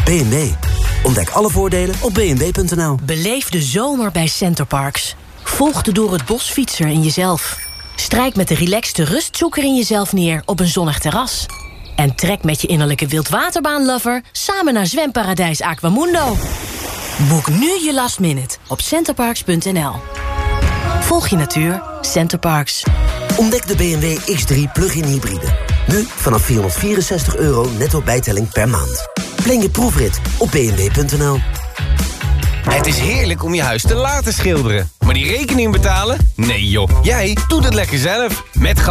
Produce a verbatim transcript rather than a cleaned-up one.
B en W. Ontdek alle voordelen op b n w punt n l. Beleef de zomer bij Centerparks. Volg de door het bos fietser in jezelf. Strijk met de relaxte rustzoeker in jezelf neer op een zonnig terras. En trek met je innerlijke wildwaterbaanlover samen naar zwemparadijs Aquamundo. Boek nu je last minute op centerparks punt n l. Volg je natuur, Centerparks. Ontdek de B en W X drie plug-in hybride. Nu vanaf vierhonderdvierenzestig euro netto bijtelling per maand. Plan je proefrit op b n w punt n l. Het is heerlijk om je huis te laten schilderen. Maar die rekening betalen? Nee joh, jij doet het lekker zelf. Met